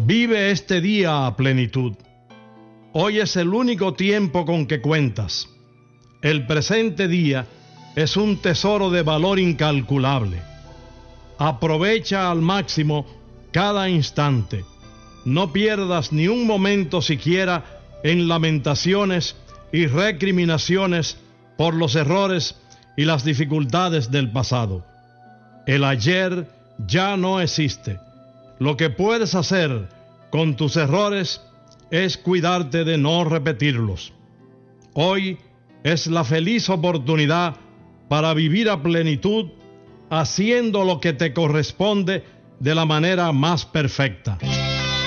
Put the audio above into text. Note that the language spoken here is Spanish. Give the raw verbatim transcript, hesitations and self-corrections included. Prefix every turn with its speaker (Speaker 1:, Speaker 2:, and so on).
Speaker 1: Vive este día a plenitud. Hoy es el único tiempo con que cuentas. El presente día es un tesoro de valor incalculable. Aprovecha al máximo cada instante. No pierdas ni un momento siquiera en lamentaciones y recriminaciones por los errores y las dificultades del pasado. El ayer ya no existe. Lo que puedes hacer con tus errores es cuidarte de no repetirlos. Hoy es la feliz oportunidad para vivir a plenitud, haciendo lo que te corresponde de la manera más perfecta.